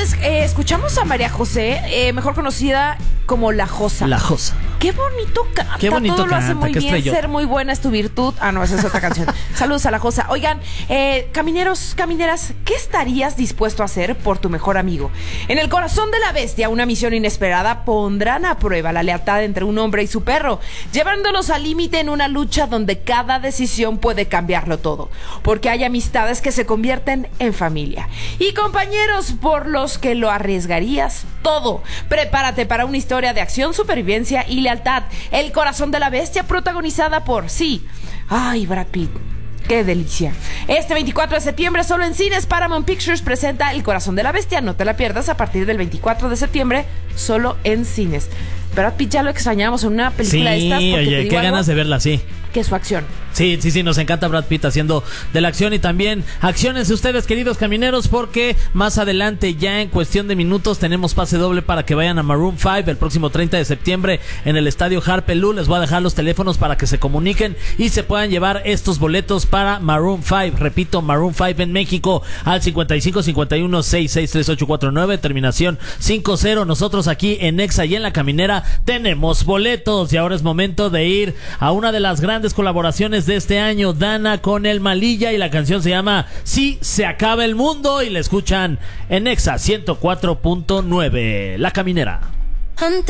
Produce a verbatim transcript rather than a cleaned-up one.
Oigan, eh, escuchamos a María José, eh, mejor conocida como La Josa. La Josa. Qué bonito canta. Qué bonito Todo lo hace canta, muy qué bien. estrellota. Ser muy buena es tu virtud. Ah, no, esa es otra canción. Saludos a La Josa. Oigan, eh, camineros, camineras, ¿qué estarías dispuesto a hacer por tu mejor amigo? En el corazón de la bestia, una misión inesperada, pondrán a prueba la lealtad entre un hombre y su perro, llevándolos al límite en una lucha donde cada decisión puede cambiarlo todo, porque hay amistades que se convierten en familia y compañeros por los que lo arriesgarías todo. Prepárate para una historia de acción, supervivencia y lealtad. El corazón de la bestia, protagonizada por, sí, ay, Brad Pitt. ¡Qué delicia! Este veinticuatro de septiembre, solo en cines, Paramount Pictures presenta El Corazón de la Bestia. No te la pierdas a partir del veinticuatro de septiembre, solo en cines. Brad Pitt ya lo extrañamos en una película Sí, de estas. Porque oye, qué algo, ganas de verla, sí. que su acción. Sí, sí, sí, nos encanta Brad Pitt haciendo de la acción. Y también acciónense ustedes, queridos camineros, porque más adelante, ya en cuestión de minutos, tenemos pase doble para que vayan a Maroon cinco el próximo treinta de septiembre en el estadio Harpelú. Les voy a dejar los teléfonos para que se comuniquen y se puedan llevar estos boletos para Maroon cinco. Repito, Maroon cinco en México al cincuenta y cinco cincuenta y uno sesenta y seis treinta y ocho cuarenta y nueve, terminación cincuenta. Nosotros aquí en Exa y en La Caminera tenemos boletos, y ahora es momento de ir a una de las grandes colaboraciones de este año, Dana con El Malilla, y la canción se llama Si se acaba el mundo, y la escuchan en Exa ciento cuatro punto nueve, La Caminera. Antes